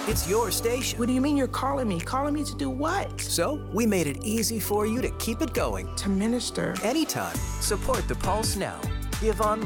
It's your station. What do you mean you're calling me? Calling me to do what? So we made it easy for you to keep it going. To minister. Anytime. Support the Pulse now. Give online.